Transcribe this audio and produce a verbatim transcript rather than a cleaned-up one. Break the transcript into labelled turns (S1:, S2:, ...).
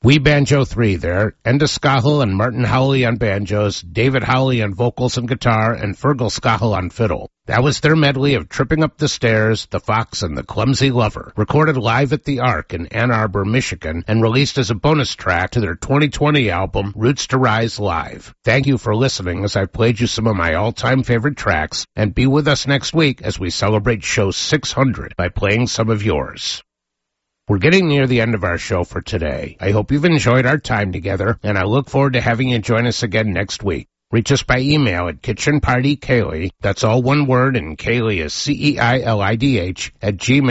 S1: We Banjo three there, Enda Skahel and Martin Howley on banjos, David Howley on vocals and guitar, and Fergal Skahel on fiddle. That was their medley of Tripping Up the Stairs, The Fox, and the Clumsy Lover, recorded live at the Ark in Ann Arbor, Michigan, and released as a bonus track to their twenty twenty album, Roots to Rise Live. Thank you for listening as I've played you some of my all-time favorite tracks, and be with us next week as we celebrate show six hundred by playing some of yours. We're getting near the end of our show for today. I hope you've enjoyed our time together, and I look forward to having you join us again next week. Reach us by email at kitchen party ceilidh, that's all one word, and Ceilidh is C E I L I D H, at gmail.